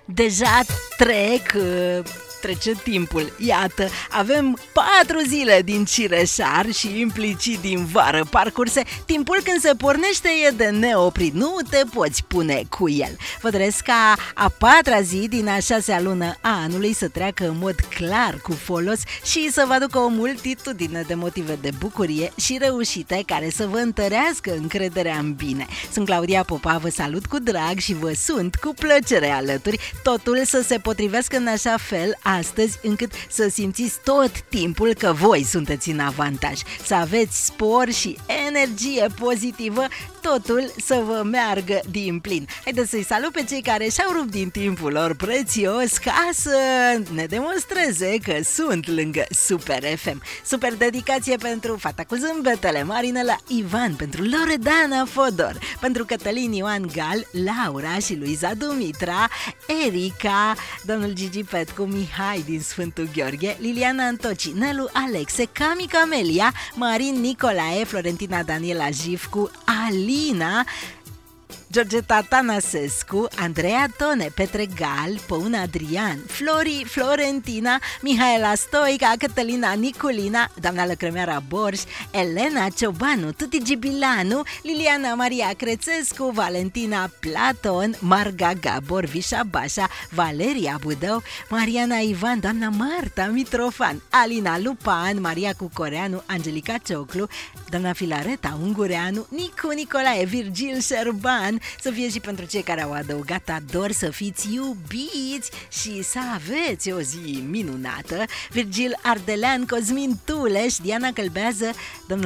Deja trece timpul. Iată, avem 4 zile din Cireșar și implicit din vară parcurse. Timpul când se pornește e de neoprit, nu te poți pune cu el. Vă doresc ca a 4-a zi din a 6-a lună a anului să treacă în mod clar, cu folos și să vă aducă o multitudine de motive de bucurie și reușite care să vă întărească încrederea în bine. Sunt Claudia Popa, vă salut cu drag și vă sunt cu plăcere alături. Totul să se potrivească în așa fel astăzi încât să simțiți tot timpul că voi sunteți în avantaj, să aveți spor și energie pozitivă, totul să vă meargă din plin. Haideți să-i salut pe cei care și-au rupt din timpul lor prețios ca să ne demonstreze că sunt lângă Super FM. Super dedicație pentru fata cu zâmbetele, Marinela Ivan, pentru Loredana Fodor, pentru Cătălin Ioan Gal, Laura și Luiza Dumitra, Erica, domnul Gigi Petcu, Mihai din Sfântul Gheorghe, Liliana Antoci, Nelu Alexe, Cami Camelia, Marin Nicolae, Florentina Daniela Jivcu, Alina, Georgeta Tanasescu, Andreea Tone, Petre Gal, Păuna Adrian, Flori, Florentina, Mihaela Stoica, Cătălina Niculina, doamna Lăcrămeara Borș, Elena Ciobanu, Tuti Gibilanu, Liliana Maria Crețescu, Valentina Platon, Marga Gabor, Vișa Bașa, Valeria Budău, Mariana Ivan, doamna Marta Mitrofan, Alina Lupan, Maria Cucoreanu, Angelica Cioclu, doamna Filareta Ungureanu, Nicu Nicolae, Virgil Șerban. Să fie și pentru cei care au adăugat ador, să fiți iubiți și să aveți o zi minunată. Virgil Ardelean, Cosmin Tuleș, Diana Călbează, domnul